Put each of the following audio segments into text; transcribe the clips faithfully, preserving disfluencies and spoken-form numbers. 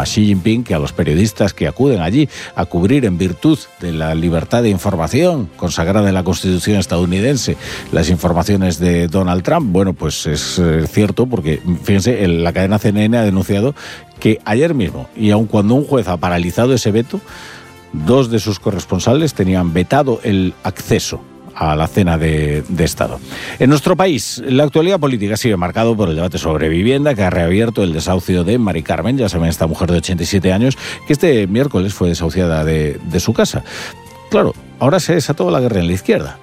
a Xi Jinping que a los periodistas que acuden allí a cubrir en virtud de la libertad de información consagrada en la Constitución estadounidense las informaciones de Donald Trump. Bueno, pues es eh, cierto porque, fíjense, el, la cadena C N N ha denunciado que ayer mismo, y aun cuando un juez ha paralizado ese veto, dos de sus corresponsales tenían vetado el acceso a la cena de, de Estado. En nuestro país, la actualidad política sigue marcado por el debate sobre vivienda que ha reabierto el desahucio de Mari Carmen, ya saben, esta mujer de ochenta y siete años, que este miércoles fue desahuciada de, de su casa. Claro, ahora se desató la guerra en la izquierda,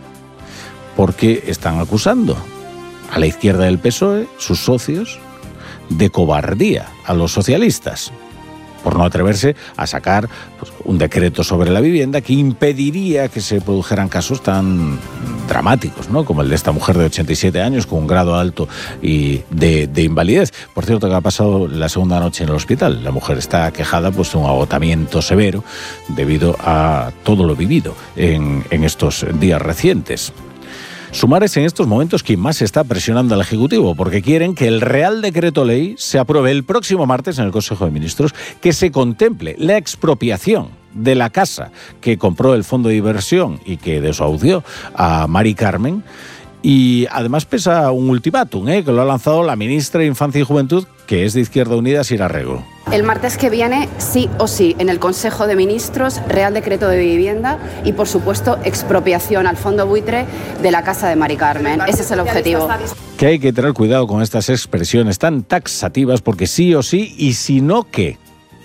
porque están acusando a la izquierda del P S O E, sus socios, de cobardía a los socialistas, por no atreverse a sacar pues, un decreto sobre la vivienda que impediría que se produjeran casos tan dramáticos, ¿no?, como el de esta mujer de ochenta y siete años con un grado alto y de, de invalidez. Por cierto, que ha pasado la segunda noche en el hospital. La mujer está quejada pues, de un agotamiento severo debido a todo lo vivido en, en estos días recientes. Sumar es en estos momentos quien más está presionando al Ejecutivo, porque quieren que el Real Decreto Ley se apruebe el próximo martes en el Consejo de Ministros, que se contemple la expropiación de la casa que compró el fondo de inversión y que desahució a Mari Carmen. Y además pesa un ultimátum, ¿eh?, que lo ha lanzado la ministra de Infancia y Juventud, que es de Izquierda Unida, Sira Rego. El martes que viene, sí o sí, en el Consejo de Ministros, Real Decreto de Vivienda y, por supuesto, expropiación al fondo buitre de la casa de Mari Carmen. Ese es el objetivo. Que hay que tener cuidado con estas expresiones tan taxativas, porque sí o sí, y si no, ¿qué?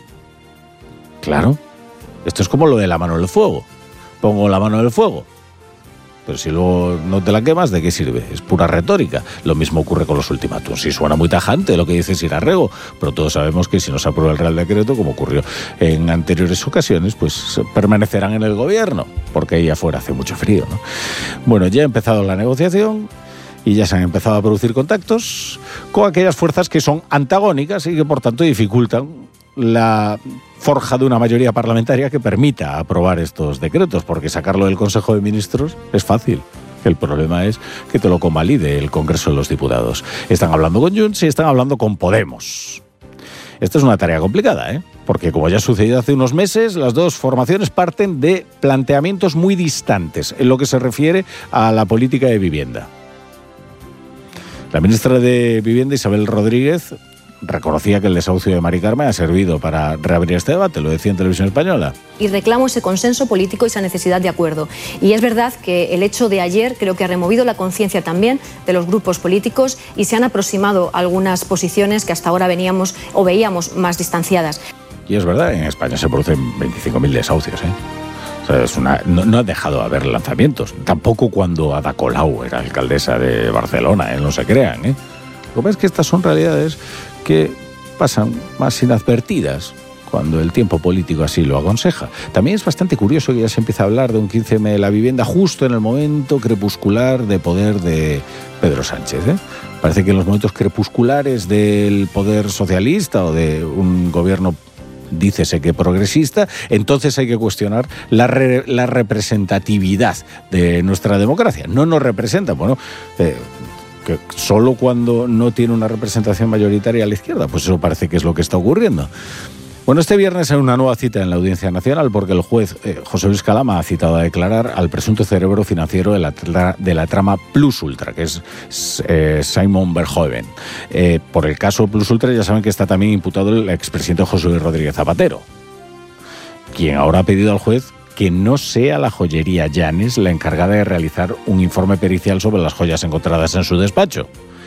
Claro, esto es como lo de la mano en el fuego. Pongo la mano en el fuego, pero si luego no te la quemas, ¿de qué sirve? Es pura retórica. Lo mismo ocurre con los ultimátums. Sí, suena muy tajante lo que dice Sira Rego, pero todos sabemos que si no se aprueba el Real Decreto, como ocurrió en anteriores ocasiones, pues permanecerán en el gobierno, porque ahí afuera hace mucho frío, ¿no? Bueno, ya ha empezado la negociación y ya se han empezado a producir contactos con aquellas fuerzas que son antagónicas y que, por tanto, dificultan la forja de una mayoría parlamentaria que permita aprobar estos decretos, porque sacarlo del Consejo de Ministros es fácil. El problema es que te lo convalide el Congreso de los Diputados. Están hablando con Junts y están hablando con Podemos. Esta es una tarea complicada, ¿eh?, porque, como ya ha sucedido hace unos meses, las dos formaciones parten de planteamientos muy distantes en lo que se refiere a la política de vivienda. La ministra de Vivienda, Isabel Rodríguez, reconocía que el desahucio de Mari Carmen ha servido para reabrir este debate, lo decía en Televisión Española. Y reclamo ese consenso político y esa necesidad de acuerdo. Y es verdad que el hecho de ayer creo que ha removido la conciencia también de los grupos políticos y se han aproximado algunas posiciones que hasta ahora veníamos o veíamos más distanciadas. Y es verdad, en España se producen veinticinco mil desahucios, ¿eh? O sea, es una, no, no ha dejado de haber lanzamientos. Tampoco cuando Ada Colau era alcaldesa de Barcelona, ¿eh? No se crean, ¿eh? Lo que pasa es que estas son realidades que pasan más inadvertidas cuando el tiempo político así lo aconseja. También es bastante curioso que ya se empieza a hablar de un quince eme de la vivienda justo en el momento crepuscular de poder de Pedro Sánchez, ¿eh? Parece que en los momentos crepusculares del poder socialista o de un gobierno, dícese que progresista, entonces hay que cuestionar la, re, la representatividad de nuestra democracia. No nos representa, bueno... Eh, que solo cuando no tiene una representación mayoritaria a la izquierda, pues eso parece que es lo que está ocurriendo. Bueno, este viernes hay una nueva cita en la Audiencia Nacional porque el juez eh, José Luis Calama ha citado a declarar al presunto cerebro financiero de la, tra- de la trama Plus Ultra, que es eh, Simon Verhoeven. Eh, por el caso Plus Ultra ya saben que está también imputado el expresidente José Luis Rodríguez Zapatero, quien ahora ha pedido al juez que no sea la joyería Llanes la encargada de realizar un informe pericial sobre las joyas encontradas en su despacho.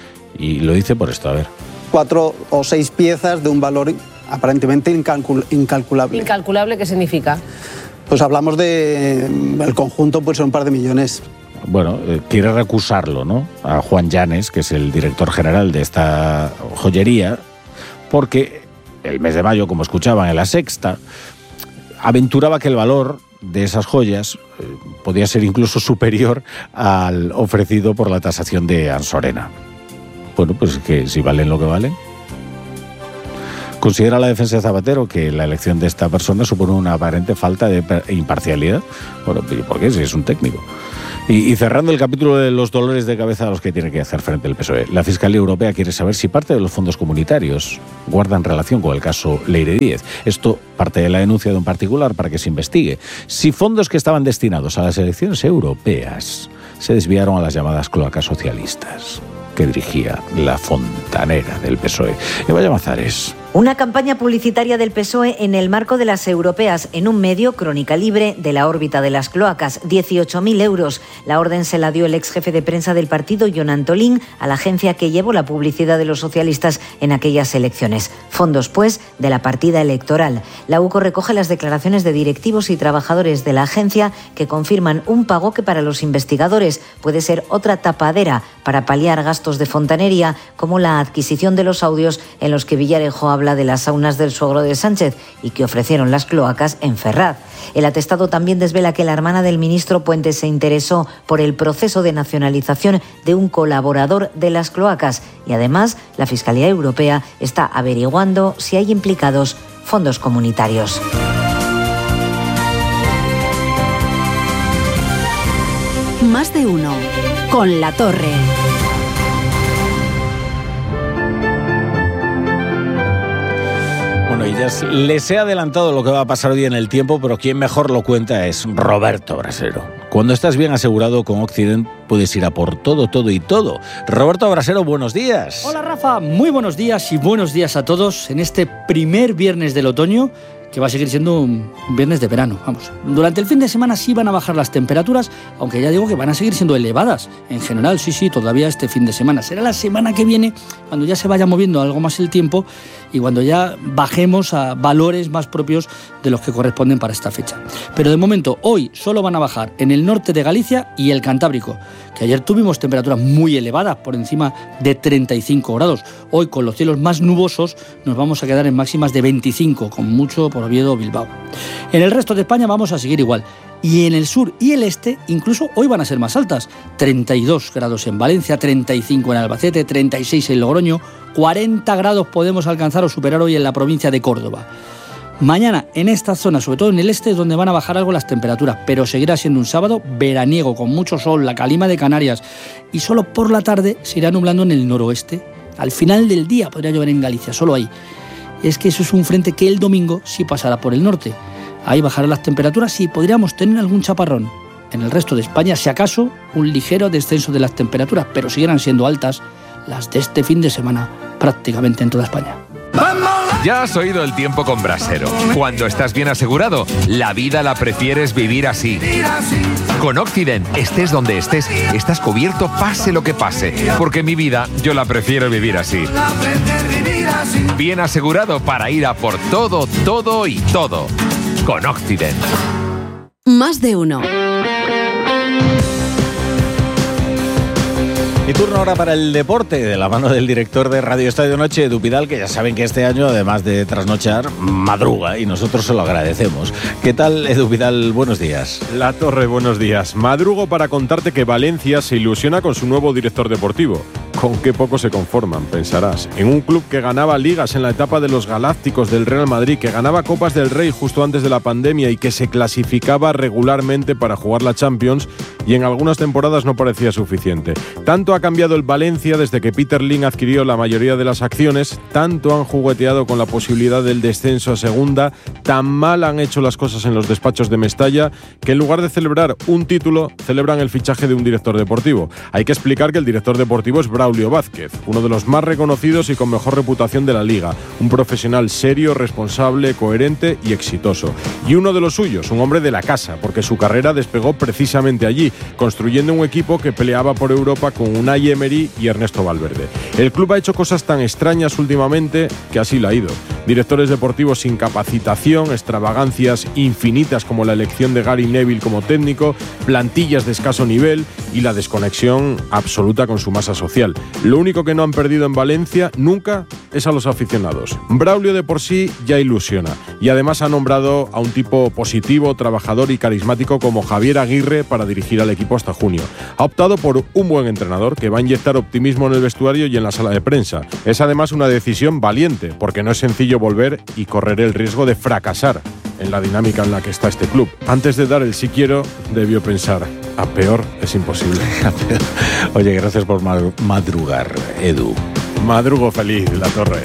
Y lo dice por esto, a ver. Cuatro o seis piezas de un valor aparentemente incalcul- incalculable. ¿Incalculable qué significa? Pues hablamos de... el conjunto pues son un par de millones. Bueno, eh, quiere recusarlo, ¿no?, a Juan Llanes, que es el director general de esta joyería, porque el mes de mayo, como escuchaban en La Sexta, aventuraba que el valor de esas joyas eh, podía ser incluso superior al ofrecido por la tasación de Ansorena. Bueno, pues que si valen lo que valen. ¿Considera la defensa de Zapatero que la elección de esta persona supone una aparente falta de imparcialidad? Bueno, ¿por qué? Si es un técnico. Y, y cerrando el capítulo de los dolores de cabeza a los que tiene que hacer frente el P S O E, la Fiscalía Europea quiere saber si parte de los fondos comunitarios guardan relación con el caso Leire Díez. Esto parte de la denuncia de un particular para que se investigue si fondos que estaban destinados a las elecciones europeas se desviaron a las llamadas cloacas socialistas que dirigía la fontanera del P S O E. Eva Llamazares. Una campaña publicitaria del P S O E en el marco de las europeas en un medio, Crónica Libre, de la órbita de las cloacas, dieciocho mil euros. La orden se la dio el ex jefe de prensa del partido, Jon Antolín, a la agencia que llevó la publicidad de los socialistas en aquellas elecciones. Fondos, pues, de la partida electoral. La U C O recoge las declaraciones de directivos y trabajadores de la agencia que confirman un pago que para los investigadores puede ser otra tapadera para paliar gastos de fontanería, como la adquisición de los audios en los que Villarejo habla de las saunas del suegro de Sánchez y que ofrecieron las cloacas en Ferraz. El atestado también desvela que la hermana del ministro Puente se interesó por el proceso de nacionalización de un colaborador de las cloacas y además la Fiscalía Europea está averiguando si hay implicados fondos comunitarios. Más de uno con La Torre. Bueno, y ya les he adelantado lo que va a pasar hoy en el tiempo, pero quien mejor lo cuenta es Roberto Brasero. Cuando estás bien asegurado con Occident, puedes ir a por todo, todo y todo. Roberto Brasero, buenos días. Hola Rafa, muy buenos días y buenos días a todos en este primer viernes del otoño, que va a seguir siendo un viernes de verano. Vamos, durante el fin de semana sí van a bajar las temperaturas, aunque ya digo que van a seguir siendo elevadas. En general, sí, sí, todavía este fin de semana. Será la semana que viene, cuando ya se vaya moviendo algo más el tiempo y cuando ya bajemos a valores más propios de los que corresponden para esta fecha. Pero de momento, hoy solo van a bajar en el norte de Galicia y el Cantábrico, que ayer tuvimos temperaturas muy elevadas, por encima de treinta y cinco grados. Hoy, con los cielos más nubosos, nos vamos a quedar en máximas de veinticinco, con mucho por Oviedo o Bilbao. En el resto de España vamos a seguir igual. Y en el sur y el este, incluso hoy van a ser más altas. treinta y dos grados en Valencia, treinta y cinco en Albacete, treinta y seis en Logroño, cuarenta grados podemos alcanzar o superar hoy en la provincia de Córdoba. Mañana en esta zona, sobre todo en el este, es donde van a bajar algo las temperaturas, pero seguirá siendo un sábado veraniego, con mucho sol, la calima de Canarias, y solo por la tarde se irá nublando en el noroeste. Al final del día podría llover en Galicia, solo ahí. Y es que eso es un frente que el domingo sí pasará por el norte. Ahí bajarán las temperaturas y podríamos tener algún chaparrón. En el resto de España, si acaso, un ligero descenso de las temperaturas, pero seguirán siendo altas las de este fin de semana, prácticamente en toda España. Ya has oído el tiempo con Brasero. Cuando estás bien asegurado, la vida la prefieres vivir así. Con Occident, estés donde estés, estás cubierto pase lo que pase. Porque mi vida, yo la prefiero vivir así. Bien asegurado para ir a por todo, todo y todo. Con Occident. Más de uno. Y turno ahora para el deporte, de la mano del director de Radio Estadio Noche, Edu Pidal, que ya saben que este año, además de trasnochar, madruga, y nosotros se lo agradecemos. ¿Qué tal, Edu Pidal? Buenos días. La Torre, buenos días. Madrugo para contarte que Valencia se ilusiona con su nuevo director deportivo. Con qué poco se conforman, pensarás. En un club que ganaba ligas en la etapa de los Galácticos del Real Madrid, que ganaba Copas del Rey justo antes de la pandemia y que se clasificaba regularmente para jugar la Champions, y en algunas temporadas no parecía suficiente. Tanto ha cambiado el Valencia desde que Peter Lim adquirió la mayoría de las acciones, tanto han jugueteado con la posibilidad del descenso a segunda, tan mal han hecho las cosas en los despachos de Mestalla, que en lugar de celebrar un título, celebran el fichaje de un director deportivo. Hay que explicar que el director deportivo es Braulio Vázquez, uno de los más reconocidos y con mejor reputación de la liga, un profesional serio, responsable, coherente y exitoso. Y uno de los suyos, un hombre de la casa, porque su carrera despegó precisamente allí, construyendo un equipo que peleaba por Europa con Unai Emery y Ernesto Valverde. El club ha hecho cosas tan extrañas últimamente que así la ha ido. Directores deportivos sin capacitación, extravagancias infinitas como la elección de Gary Neville como técnico, plantillas de escaso nivel y la desconexión absoluta con su masa social. Lo único que no han perdido en Valencia nunca es a los aficionados. Braulio de por sí ya ilusiona y además ha nombrado a un tipo positivo, trabajador y carismático como Javier Aguirre para dirigir dirigir al equipo hasta junio. Ha optado por un buen entrenador que va a inyectar optimismo en el vestuario y en la sala de prensa. Es además una decisión valiente, porque no es sencillo volver y correr el riesgo de fracasar en la dinámica en la que está este club. Antes de dar el sí quiero, debió pensar, a peor es imposible. Oye, gracias por madrugar, Edu. Madrugo feliz, La Torre.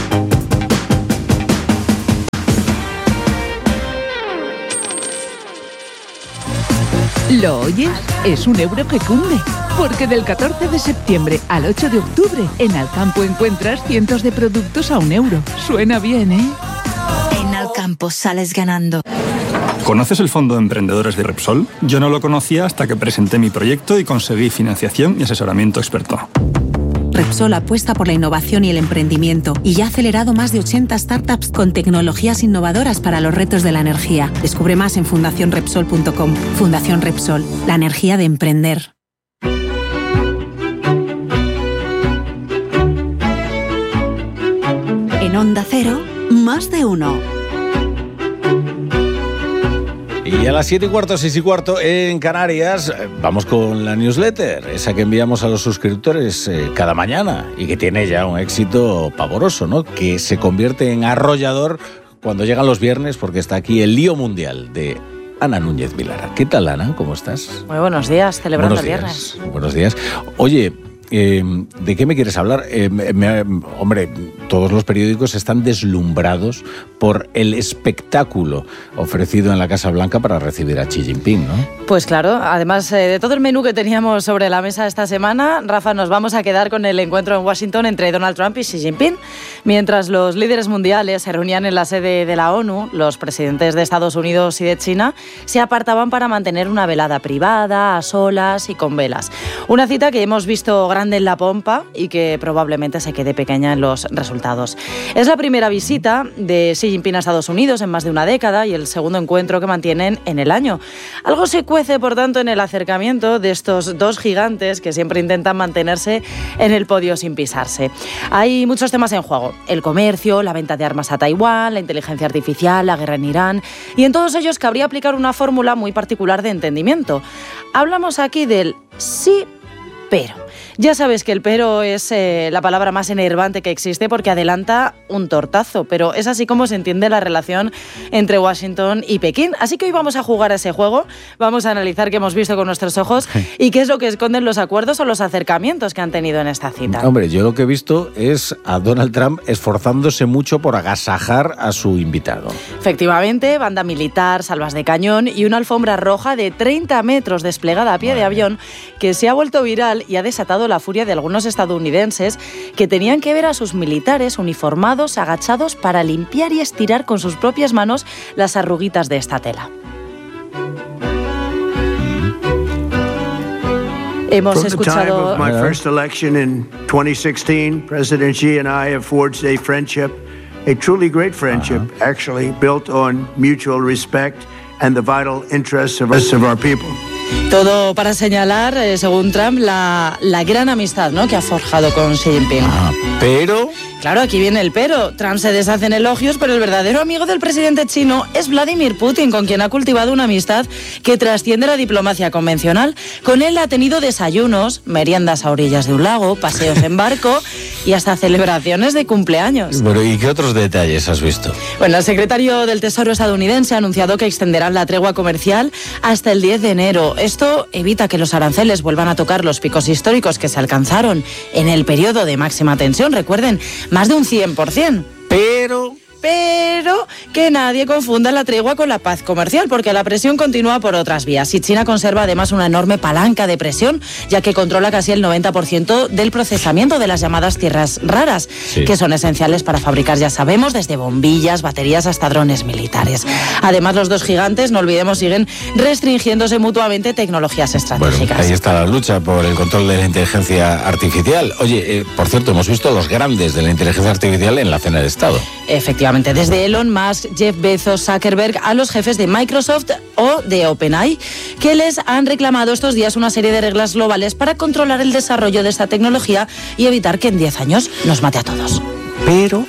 ¿Lo oyes? Es un euro que cunde. Porque del catorce de septiembre al ocho de octubre, en Alcampo encuentras cientos de productos a un euro. Suena bien, ¿eh? En Alcampo sales ganando. ¿Conoces el Fondo de Emprendedores de Repsol? Yo no lo conocía hasta que presenté mi proyecto y conseguí financiación y asesoramiento experto. Repsol apuesta por la innovación y el emprendimiento y ya ha acelerado más de ochenta startups con tecnologías innovadoras para los retos de la energía. Descubre más en fundación repsol punto com. Fundación Repsol, la energía de emprender. En Onda Cero, Más de Uno. Y a las siete y cuarto, seis y cuarto en Canarias, vamos con la newsletter, esa que enviamos a los suscriptores eh, cada mañana y que tiene ya un éxito pavoroso, ¿no? Que se convierte en arrollador cuando llegan los viernes, porque está aquí el lío mundial de Ana Núñez Vilara. ¿Qué tal, Ana? ¿Cómo estás? Muy buenos días, celebrando buenos el días. viernes. Buenos días. Oye, Eh, ¿de qué me quieres hablar? Eh, me, hombre, todos los periódicos están deslumbrados por el espectáculo ofrecido en la Casa Blanca para recibir a Xi Jinping, ¿no? Pues claro, además eh, de todo el menú que teníamos sobre la mesa esta semana, Rafa, nos vamos a quedar con el encuentro en Washington entre Donald Trump y Xi Jinping. Mientras los líderes mundiales se reunían en la sede de la ONU, los presidentes de Estados Unidos y de China se apartaban para mantener una velada privada, a solas y con velas. Una cita que hemos visto grande en la pompa y que probablemente se quede pequeña en los resultados. Es la primera visita de Xi Jinping a Estados Unidos en más de una década y el segundo encuentro que mantienen en el año. Algo se cuece, por tanto, en el acercamiento de estos dos gigantes que siempre intentan mantenerse en el podio sin pisarse. Hay muchos temas en juego: el comercio, la venta de armas a Taiwán, la inteligencia artificial, la guerra en Irán, y en todos ellos cabría aplicar una fórmula muy particular de entendimiento. Hablamos aquí del sí, pero. Ya sabes que el pero es eh, la palabra más enervante que existe porque adelanta un tortazo, pero es así como se entiende la relación entre Washington y Pekín. Así que hoy vamos a jugar a ese juego, vamos a analizar qué hemos visto con nuestros ojos y qué es lo que esconden los acuerdos o los acercamientos que han tenido en esta cita. Hombre, yo lo que he visto es a Donald Trump esforzándose mucho por agasajar a su invitado. Efectivamente, banda militar, salvas de cañón y una alfombra roja de treinta metros desplegada a pie de avión que se ha vuelto viral y ha desatado la furia de algunos estadounidenses que tenían que ver a sus militares uniformados agachados para limpiar y estirar con sus propias manos las arruguitas de esta tela. Hemos escuchado... From the time of my first election in twenty sixteen, President Xi and I have forged a friendship, a truly great friendship, uh-huh. actually, built on mutual respect and the vital interests of us, of our people. Todo para señalar, eh, según Trump, la, la gran amistad, ¿no?, que ha forjado con Xi Jinping. Ah, pero... Claro, aquí viene el pero. Trump se deshace en elogios, pero el verdadero amigo del presidente chino es Vladimir Putin, con quien ha cultivado una amistad que trasciende la diplomacia convencional. Con él ha tenido desayunos, meriendas a orillas de un lago, paseos en barco y hasta celebraciones de cumpleaños. Bueno, ¿y qué otros detalles has visto? Bueno, el secretario del Tesoro estadounidense ha anunciado que extenderán la tregua comercial hasta el diez de enero. Esto evita que los aranceles vuelvan a tocar los picos históricos que se alcanzaron en el periodo de máxima tensión. Recuerden, más de un cien por ciento. Pero... Pero que nadie confunda la tregua con la paz comercial, porque la presión continúa por otras vías. Y China conserva además una enorme palanca de presión, ya que controla casi el noventa por ciento del procesamiento de las llamadas tierras raras, sí. que son esenciales para fabricar, ya sabemos, desde bombillas, baterías hasta drones militares. Además, los dos gigantes, no olvidemos, siguen restringiéndose mutuamente tecnologías estratégicas. Bueno, ahí está la lucha por el control de la inteligencia artificial. Oye, eh, por cierto, hemos visto a los grandes de la inteligencia artificial en la cena de Estado. Efectivamente. Desde Elon Musk, Jeff Bezos, Zuckerberg, a los jefes de Microsoft o de OpenAI, que les han reclamado estos días una serie de reglas globales para controlar el desarrollo de esta tecnología y evitar que en diez años nos mate a todos. Pero...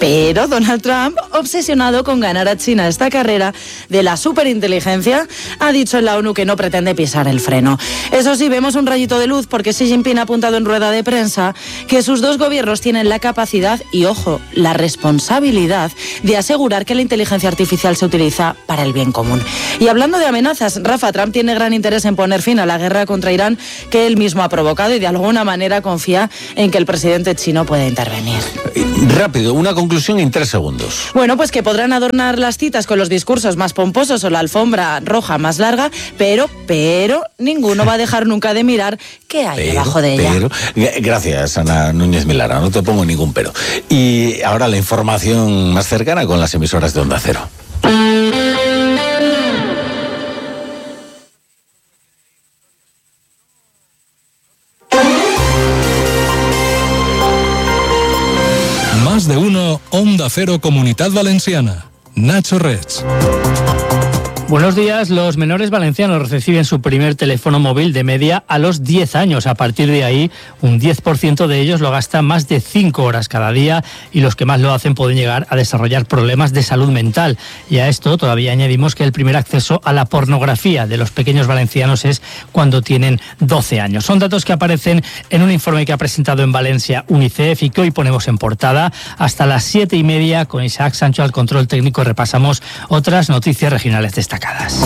Pero Donald Trump, obsesionado con ganar a China esta carrera de la superinteligencia, ha dicho en la ONU que no pretende pisar el freno. Eso sí, vemos un rayito de luz porque Xi Jinping ha apuntado en rueda de prensa que sus dos gobiernos tienen la capacidad y, ojo, la responsabilidad de asegurar que la inteligencia artificial se utiliza para el bien común. Y hablando de amenazas, Rafa, Trump tiene gran interés en poner fin a la guerra contra Irán que él mismo ha provocado y de alguna manera confía en que el presidente chino pueda intervenir. Rápido, una conclusión en tres segundos. Bueno, pues que podrán adornar las citas con los discursos más pomposos o la alfombra roja más larga, pero, pero, ninguno va a dejar nunca de mirar qué hay pero, debajo de ella. Pero, gracias, Ana Núñez Milara, no te pongo ningún pero. Y ahora la información más cercana con las emisoras de Onda Cero. Más de uno, Onda Cero Comunidad Valenciana. Nacho Rech. Buenos días. Los menores valencianos reciben su primer teléfono móvil de media a los diez años. A partir de ahí, un diez por ciento de ellos lo gasta más de cinco horas cada día y los que más lo hacen pueden llegar a desarrollar problemas de salud mental. Y a esto todavía añadimos que el primer acceso a la pornografía de los pequeños valencianos es cuando tienen doce años. Son datos que aparecen en un informe que ha presentado en Valencia UNICEF y que hoy ponemos en portada. Hasta las siete y media, con Isaac Sancho al control técnico, repasamos otras noticias regionales destacadas.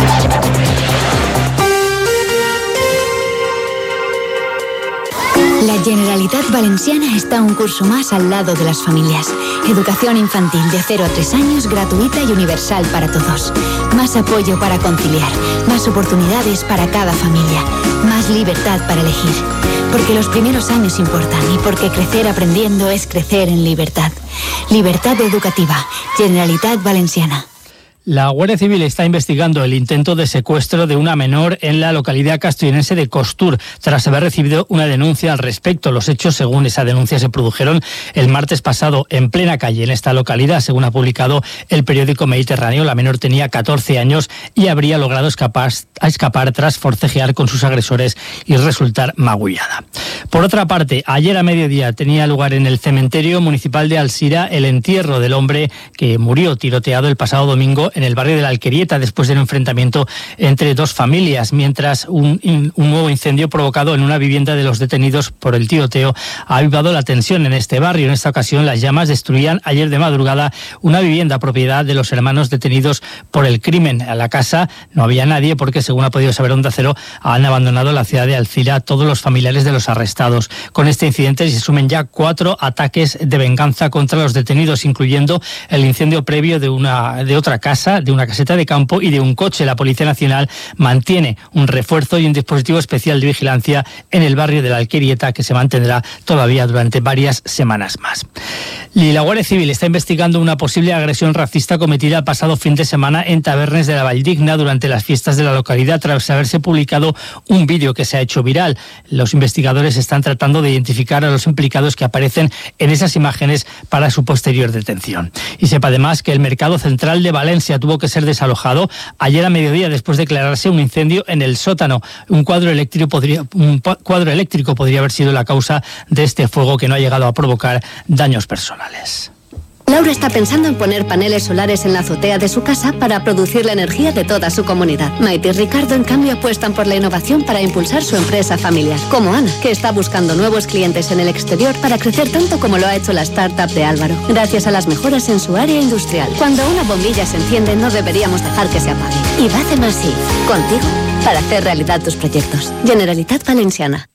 La Generalitat Valenciana está un curso más al lado de las familias. Educación infantil de cero a tres años, gratuita y universal para todos. Más apoyo para conciliar, más oportunidades para cada familia, más libertad para elegir. Porque los primeros años importan y porque crecer aprendiendo es crecer en libertad. Libertad educativa, Generalitat Valenciana. La Guardia Civil está investigando el intento de secuestro de una menor en la localidad castellonense de Costur, tras haber recibido una denuncia al respecto. Los hechos, según esa denuncia, se produjeron el martes pasado en plena calle en esta localidad. Según ha publicado el periódico Mediterráneo, la menor tenía catorce años y habría logrado escapar, escapar tras forcejear con sus agresores y resultar magullada. Por otra parte, ayer a mediodía tenía lugar en el cementerio municipal de Alsira el entierro del hombre que murió tiroteado el pasado domingo en el barrio de la Alquerieta después de un enfrentamiento entre dos familias, mientras un, un nuevo incendio provocado en una vivienda de los detenidos por el tiroteo ha avivado la tensión en este barrio. En esta ocasión, las llamas destruían ayer de madrugada una vivienda propiedad de los hermanos detenidos por el crimen. A la casa no había nadie porque, según ha podido saber Onda Cero, han abandonado la ciudad de Alcira todos los familiares de los arrestados. Con este incidente se sumen ya cuatro ataques de venganza contra los detenidos, incluyendo el incendio previo de una de otra casa, de una caseta de campo y de un coche. La Policía Nacional mantiene un refuerzo y un dispositivo especial de vigilancia en el barrio de la Alquerieta que se mantendrá todavía durante varias semanas más. Y la Guardia Civil está investigando una posible agresión racista cometida el pasado fin de semana en Tabernes de la Valldigna durante las fiestas de la localidad, tras haberse publicado un vídeo que se ha hecho viral. Los investigadores están tratando de identificar a los implicados que aparecen en esas imágenes para su posterior detención. Y sepa además que el Mercado Central de Valencia tuvo que ser desalojado ayer a mediodía después de declararse un incendio en el sótano. Un cuadro eléctrico podría, un cuadro eléctrico podría haber sido la causa de este fuego, que no ha llegado a provocar daños personales. Laura está pensando en poner paneles solares en la azotea de su casa para producir la energía de toda su comunidad. Maite y Ricardo, en cambio, apuestan por la innovación para impulsar su empresa familiar. Como Ana, que está buscando nuevos clientes en el exterior para crecer tanto como lo ha hecho la startup de Álvaro, gracias a las mejoras en su área industrial. Cuando una bombilla se enciende, no deberíamos dejar que se apague. Y Bacem así, contigo, para hacer realidad tus proyectos. Generalitat Valenciana.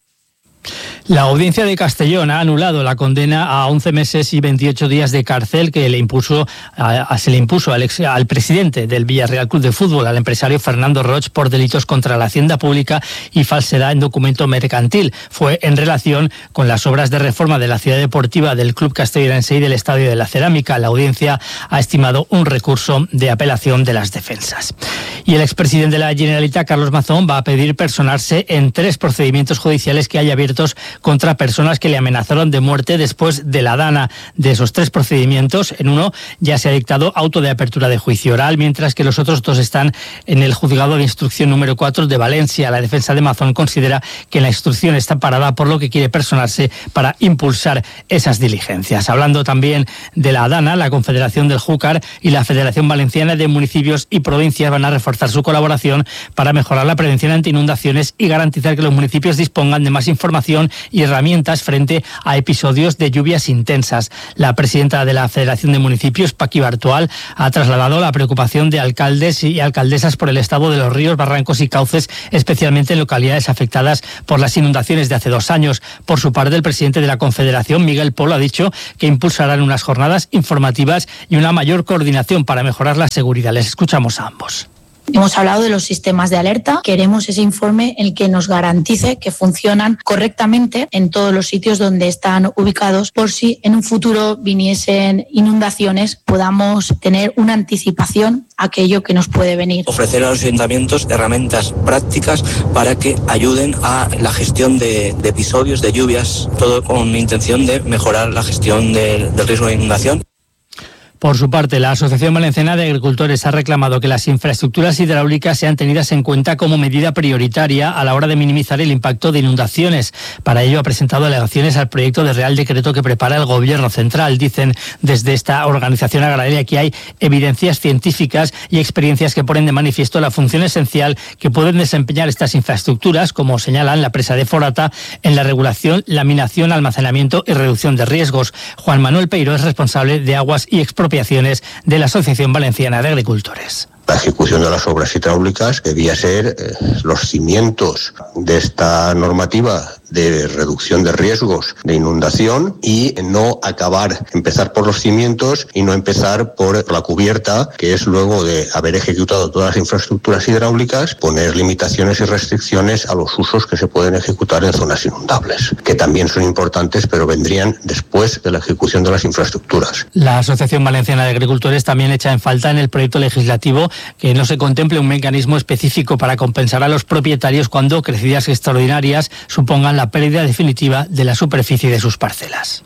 La Audiencia de Castellón ha anulado la condena a once meses y veintiocho días de cárcel que le impuso, a, a, se le impuso al, ex, al presidente del Villarreal Club de Fútbol, al empresario Fernando Roig, por delitos contra la hacienda pública y falsedad en documento mercantil. Fue en relación con las obras de reforma de la ciudad deportiva del Club Castellonense y del Estadio de la Cerámica. La Audiencia ha estimado un recurso de apelación de las defensas. Y el expresidente de la Generalitat, Carlos Mazón, va a pedir personarse en tres procedimientos judiciales que hay abiertos contra personas que le amenazaron de muerte después de la dana. De esos tres procedimientos, en uno ya se ha dictado auto de apertura de juicio oral, mientras que los otros dos están en el juzgado de instrucción número cuatro de Valencia. La defensa de Mazón considera que la instrucción está parada, por lo que quiere personarse para impulsar esas diligencias. Hablando también de la dana, la Confederación del Júcar y la Federación Valenciana de Municipios y Provincias van a reforzar su colaboración para mejorar la prevención ante inundaciones y garantizar que los municipios dispongan de más información y herramientas frente a episodios de lluvias intensas. La presidenta de la Federación de Municipios, Paqui Bartual, ha trasladado la preocupación de alcaldes y alcaldesas por el estado de los ríos, barrancos y cauces, especialmente en localidades afectadas por las inundaciones de hace dos años. Por su parte, el presidente de la Confederación, Miguel Polo, ha dicho que impulsarán unas jornadas informativas y una mayor coordinación para mejorar la seguridad. Les escuchamos a ambos. Hemos hablado de los sistemas de alerta. Queremos ese informe en el que nos garantice que funcionan correctamente en todos los sitios donde están ubicados, por si en un futuro viniesen inundaciones podamos tener una anticipación a aquello que nos puede venir. Ofrecer a los ayuntamientos herramientas prácticas para que ayuden a la gestión de, de episodios de lluvias, todo con intención de mejorar la gestión de, del riesgo de inundación. Por su parte, la Asociación Valenciana de Agricultores ha reclamado que las infraestructuras hidráulicas sean tenidas en cuenta como medida prioritaria a la hora de minimizar el impacto de inundaciones. Para ello ha presentado alegaciones al proyecto de Real Decreto que prepara el Gobierno Central. Dicen desde esta organización agraria que hay evidencias científicas y experiencias que ponen de manifiesto la función esencial que pueden desempeñar estas infraestructuras, como señalan la presa de Forata, en la regulación, laminación, almacenamiento y reducción de riesgos. Juan Manuel Peiro es responsable de Aguas y Expropiaciones de la Asociación Valenciana de Agricultores. La ejecución de las obras hidráulicas debía ser eh, los cimientos de esta normativa de reducción de riesgos de inundación y no acabar, empezar por los cimientos y no empezar por la cubierta, que es luego de haber ejecutado todas las infraestructuras hidráulicas, poner limitaciones y restricciones a los usos que se pueden ejecutar en zonas inundables, que también son importantes, pero vendrían después de la ejecución de las infraestructuras. La Asociación Valenciana de Agricultores también echa en falta en el proyecto legislativo que no se contemple un mecanismo específico para compensar a los propietarios cuando crecidas extraordinarias supongan la pérdida definitiva de la superficie de sus parcelas.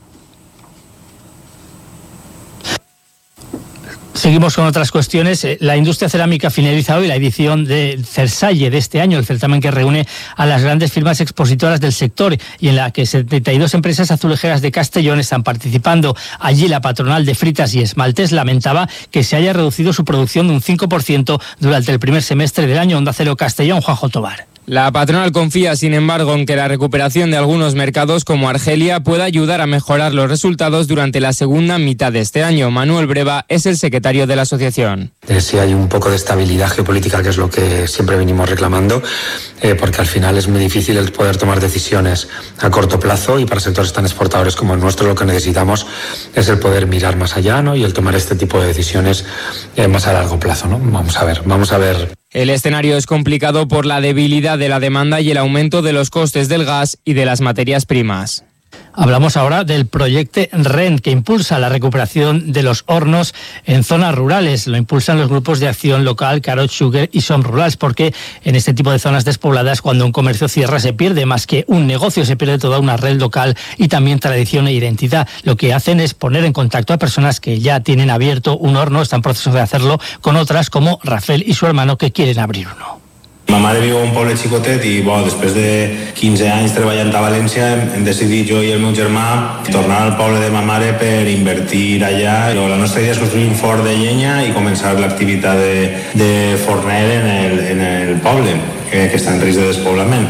Seguimos con otras cuestiones. La industria cerámica finaliza hoy la edición de Cersalle de este año, el certamen que reúne a las grandes firmas expositoras del sector y en la que setenta y dos empresas azulejeras de Castellón están participando. Allí la patronal de fritas y esmaltes lamentaba que se haya reducido su producción de un cinco por ciento durante el primer semestre del año. Onda Cero Castellón, Juanjo Tobar. La patronal confía, sin embargo, en que la recuperación de algunos mercados como Argelia pueda ayudar a mejorar los resultados durante la segunda mitad de este año. Manuel Breva es el secretario de la asociación. Eh, si hay un poco de estabilidad geopolítica, que es lo que siempre venimos reclamando, eh, porque al final es muy difícil el poder tomar decisiones a corto plazo y para sectores tan exportadores como el nuestro lo que necesitamos es el poder mirar más allá, ¿no? Y el tomar este tipo de decisiones eh, más a largo plazo, ¿no? Vamos a ver, vamos a ver. El escenario es complicado por la debilidad de la demanda y el aumento de los costes del gas y de las materias primas. Hablamos ahora del proyecto R E N, que impulsa la recuperación de los hornos en zonas rurales. Lo impulsan los grupos de acción local, Carrot Sugar y Som Rurals, porque en este tipo de zonas despobladas, cuando un comercio cierra, se pierde más que un negocio, se pierde toda una red local y también tradición e identidad. Lo que hacen es poner en contacto a personas que ya tienen abierto un horno, están en proceso de hacerlo, con otras como Rafael y su hermano, que quieren abrir uno. Ma mare viu a un poble xicotet i bo, després de quinze anys treballant a València hem, hem decidit jo i el meu germà tornar al poble de ma mare per invertir allà. Però la nostra idea és construir un forn de llenya i començar l'activitat de, de forner en el, en el poble, que, que està en risc de despoblament.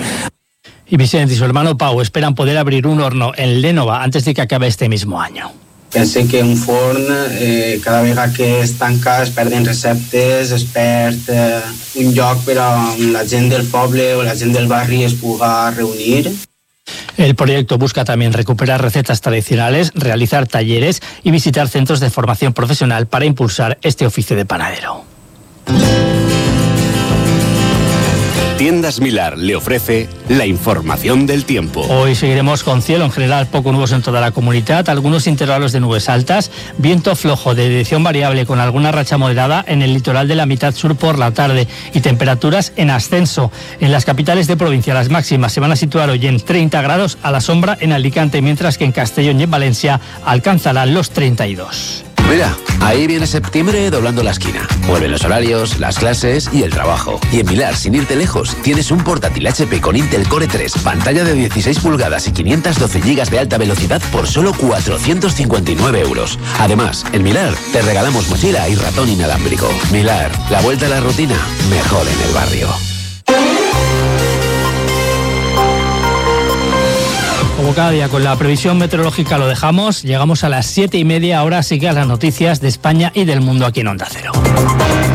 Y Vicente y su hermano Pau esperan poder abrir un horno en l'Énova antes de que acabe este mismo año. Pense que un forn, eh, cada vegada que es tanca es perden receptes, es perd eh, un lloc per a la gent del poble o la gent del barri es puga reunir. El proyecto busca también recuperar recetas tradicionales, realizar talleres y visitar centros de formación profesional para impulsar este oficio de panadero. Tiendas Milar le ofrece la información del tiempo. Hoy seguiremos con cielo en general poco nuboso en toda la comunidad, algunos intervalos de nubes altas, viento flojo de dirección variable con alguna racha moderada en el litoral de la mitad sur por la tarde y temperaturas en ascenso. En las capitales de provincia las máximas se van a situar hoy en treinta grados a la sombra en Alicante, mientras que en Castellón y en Valencia alcanzarán los treinta y dos. Mira, ahí viene septiembre doblando la esquina. Vuelven los horarios, las clases y el trabajo. Y en Milar, sin irte lejos, tienes un portátil H P con Intel Core tres, pantalla de dieciséis pulgadas y quinientos doce gigas de alta velocidad por solo cuatrocientos cincuenta y nueve euros. Además, en Milar te regalamos mochila y ratón inalámbrico. Milar, la vuelta a la rutina, mejor en el barrio. Como cada día con la previsión meteorológica lo dejamos, llegamos a las siete y media, ahora sí que a las noticias de España y del mundo aquí en Onda Cero.